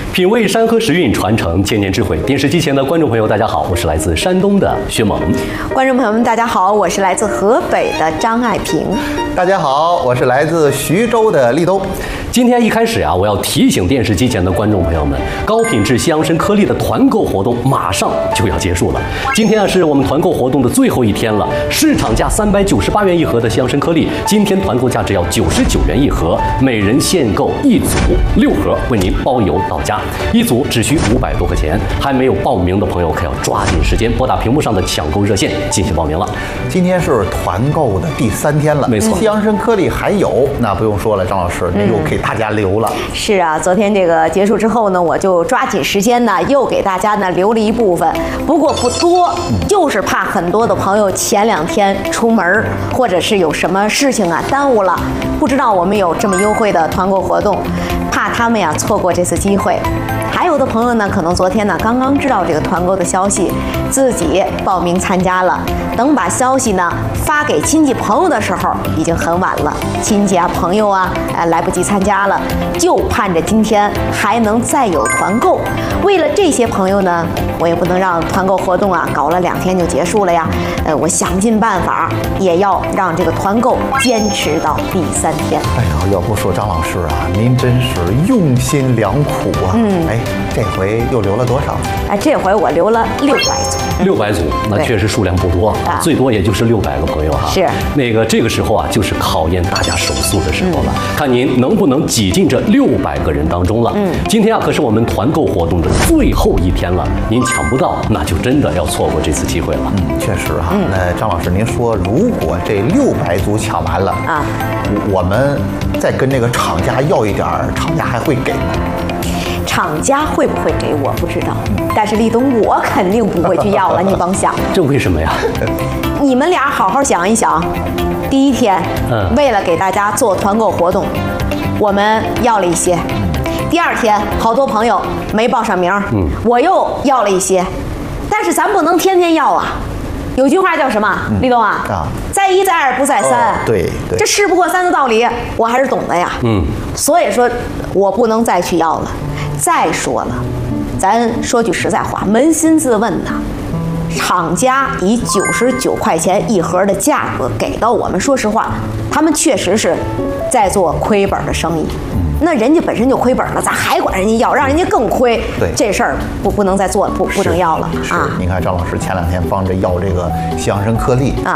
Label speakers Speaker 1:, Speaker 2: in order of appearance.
Speaker 1: 品味山河时韵，传承千年智慧。电视机前的观众朋友，大家好，我是来自山东的薛猛。
Speaker 2: 观众朋友们，大家好，我是来自河北的张爱萍。
Speaker 3: 大家好，我是来自徐州的立冬。
Speaker 1: 今天一开始我要提醒电视机前的观众朋友们，高品质西洋参颗粒的团购活动马上就要结束了。今天是我们团购活动的最后一天了，市场价398元一盒的西洋参颗粒，今天团购价只要99元一盒，每人限购一组6盒，为您包邮到家，一组只需500多块钱。还没有报名的朋友可要抓紧时间拨打屏幕上的抢购热线进行报名了。
Speaker 3: 今天是团购的第3天了，
Speaker 1: 没错，
Speaker 3: 西洋参颗粒还有，那不用说了，张老师，您又给大家留了。
Speaker 2: 是啊，昨天这个结束之后呢，我就抓紧时间呢，又给大家呢留了一部分，不过不多，就是怕很多的朋友前2天出门或者是有什么事情耽误了，不知道我们有这么优惠的团购活动，怕他们错过这次机会。还有的朋友呢，可能昨天呢刚刚知道这个团购的消息，自己报名参加了，等把消息呢发给亲戚朋友的时候，已经很晚了，亲戚朋友来不及参加了，就盼着今天还能再有团购。为了这些朋友呢，我也不能让团购活动搞了2天就结束了呀。我想尽办法也要让这个团购坚持到第3天。
Speaker 3: 哎呀，要不说张老师您真是用心良苦啊。这回又留了多少？
Speaker 2: 这回我留了600组。
Speaker 1: 600组，那确实数量不多，最多也就是600个朋友
Speaker 2: 是
Speaker 1: 这个时候就是考验大家手速的时候了，看您能不能挤进这600个人当中了。今天可是我们团购活动的最后一天了，您抢不到，那就真的要错过这次机会了。
Speaker 3: 确实那张老师，您说如果这600组抢完了我们再跟这个厂家要一点，厂家还会给吗？
Speaker 2: 厂家会不会给我不知道，但是立冬我肯定不会去要了，你甭想。
Speaker 1: 这为什么呀？
Speaker 2: 你们俩好好想一想，第1天，为了给大家做团购活动，我们要了一些。第2天，好多朋友没报上名，我又要了一些。但是咱不能天天要有句话叫什么？立冬再1再2不再3。
Speaker 3: 对，
Speaker 2: 这事不过3的道理，我还是懂的呀。所以说我不能再去要了。再说了，咱说句实在话，扪心自问厂家以99块钱一盒的价格给到我们，说实话，他们确实是在做亏本的生意。那人家本身就亏本了，咱还管人家要，让人家更亏。
Speaker 3: 对，
Speaker 2: 这事儿不能再做，不能要了
Speaker 3: 是。你看张老师前2天帮着要这个西洋参颗粒